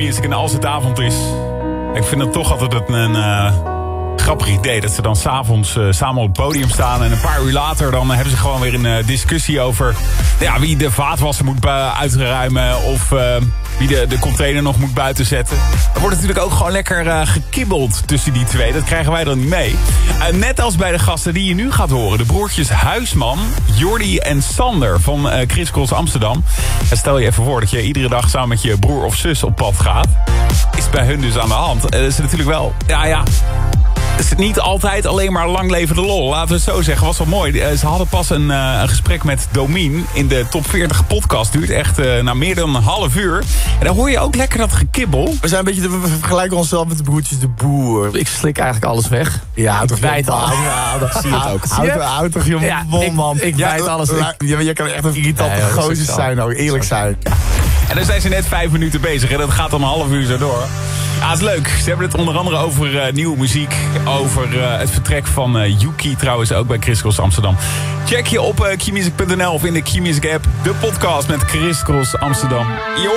Q-Music en als het avond is. Ik vind het toch altijd een grappig idee dat ze dan 's avonds samen op het podium staan. En een paar uur later dan hebben ze gewoon weer een discussie over wie de vaatwasser moet uitruimen. Of wie de container nog moet buiten zetten. Er wordt natuurlijk ook gewoon lekker gekibbeld tussen die twee. Dat krijgen wij dan niet mee. Net als bij de gasten die je nu gaat horen. De broertjes Huisman, Jordi en Sander van Criss Cross Amsterdam. En stel je even voor dat je iedere dag samen met je broer of zus op pad gaat. Is bij hun dus aan de hand. Dat is natuurlijk wel, het is niet altijd alleen maar lang leven de lol. Laten we het zo zeggen. Was wel mooi. Ze hadden pas een gesprek met Domien in de Top 40 podcast. Duurt echt meer dan een half uur. En dan hoor je ook lekker dat gekibbel. We zijn een beetje, we vergelijken onszelf met de broertjes de Boer. Ik slik eigenlijk alles weg. Ja, ik bijt al. Ja, dat zie je ook. Houd toch je mond, man. Ik bijt alles weg. Je kan echt een irritante gozer zijn, ook eerlijk zijn. En dan zijn ze net 5 minuten bezig. En dat gaat dan een half uur zo door. Ja, het is leuk. Ze hebben het onder andere over nieuwe muziek. Over het vertrek van Yuki trouwens ook bij Criss Cross Amsterdam. Check je op qmusic.nl of in de Q-Music app. De podcast met Criss Cross Amsterdam.